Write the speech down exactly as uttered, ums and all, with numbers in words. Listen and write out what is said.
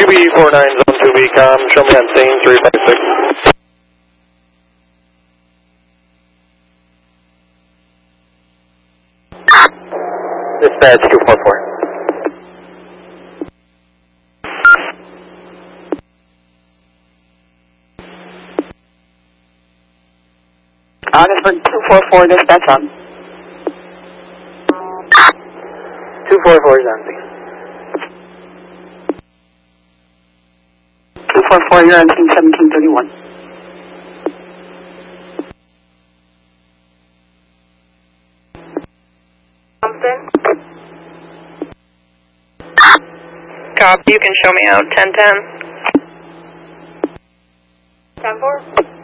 Q B four nine zone two B com, show me on scene three five six. Dispatch two four four. Augsburg two four four, dispatch on. two four four is on scene. two four four, you're on scene seventeen thirty-one. Thompson? Copy, you can show me out ten ten. ten four?